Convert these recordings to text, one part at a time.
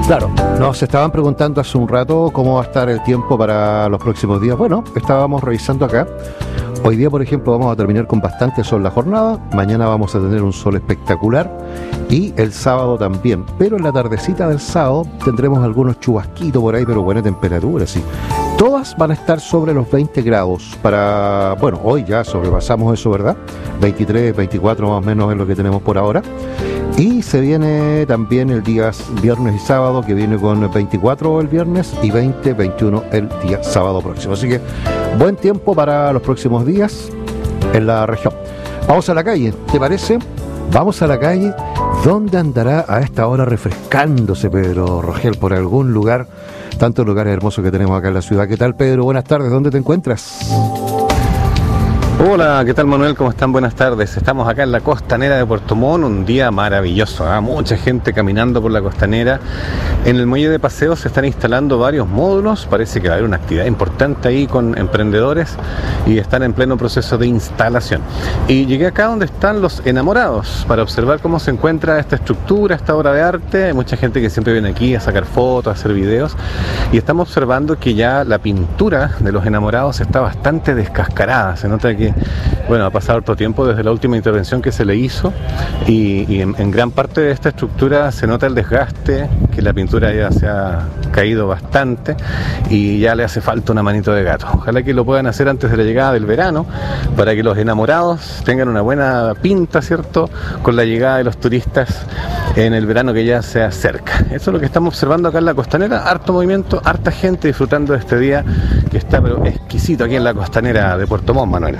Claro, nos estaban preguntando hace un rato cómo va a estar el tiempo para los próximos días. Bueno, estábamos revisando acá. Hoy día, por ejemplo, vamos a terminar con bastante sol la jornada. Mañana vamos a tener un sol espectacular. Y el sábado también. Pero en la tardecita del sábado tendremos algunos chubasquitos por ahí, pero buena temperatura, sí. Todas van a estar sobre los 20 grados para... Bueno, hoy ya sobrepasamos eso, ¿verdad? 23, 24 más o menos es lo que tenemos por ahora. Y se viene también el día viernes y sábado, que viene con 24 el viernes y 20, 21 el día sábado próximo. Así que buen tiempo para los próximos días en la región. Vamos a la calle, ¿te parece? Vamos a la calle. ¿Dónde andará a esta hora refrescándose Pedro Rogel? Por algún lugar, tantos lugares hermosos que tenemos acá en la ciudad. ¿Qué tal, Pedro? Buenas tardes, ¿dónde te encuentras? Hola, ¿qué tal, Manuel? ¿Cómo están? Buenas tardes. Estamos acá en la costanera de Puerto Montt, un día maravilloso, ¿eh? Mucha gente caminando por la costanera. En el muelle de paseo se están instalando varios módulos, parece que va a haber una actividad importante ahí con emprendedores y están en pleno proceso de instalación. Y llegué acá donde están los enamorados para observar cómo se encuentra esta estructura, esta obra de arte. Hay mucha gente que siempre viene aquí a sacar fotos, a hacer videos, y estamos observando que ya la pintura de los enamorados está bastante descascarada. Se nota que bueno, ha pasado otro tiempo desde la última intervención que se le hizo y en gran parte de esta estructura se nota el desgaste, que la pintura ya se ha caído bastante y ya le hace falta una manito de gato. Ojalá que lo puedan hacer antes de la llegada del verano para que los enamorados tengan una buena pinta, ¿cierto?, con la llegada de los turistas en el verano que ya se acerca. Eso es lo que estamos observando acá en la costanera, harto movimiento, harta gente disfrutando de este día que está pero exquisito aquí en la costanera de Puerto Montt, Manuel.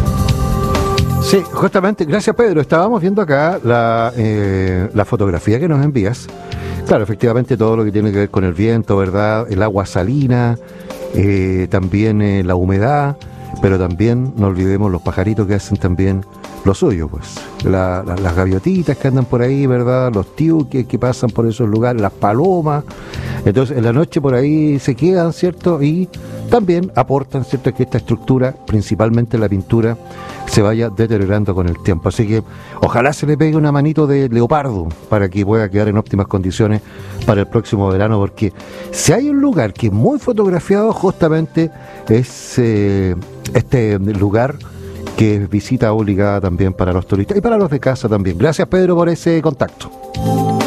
Sí, justamente, gracias Pedro, estábamos viendo acá la fotografía que nos envías. Claro, efectivamente todo lo que tiene que ver con el viento, ¿verdad? El agua salina, también la humedad, pero también no olvidemos los pajaritos que hacen también lo suyo, pues. Las gaviotitas que andan por ahí, ¿verdad? Los tiuques que pasan por esos lugares, las palomas. Entonces, en la noche por ahí se quedan, ¿cierto? Y también aportan, ¿cierto?, que esta estructura, principalmente la pintura, se vaya deteriorando con el tiempo. Así que ojalá se le pegue una manito de leopardo para que pueda quedar en óptimas condiciones para el próximo verano, porque si hay un lugar que es muy fotografiado, justamente es este lugar que es visita obligada también para los turistas y para los de casa también. Gracias, Pedro, por ese contacto.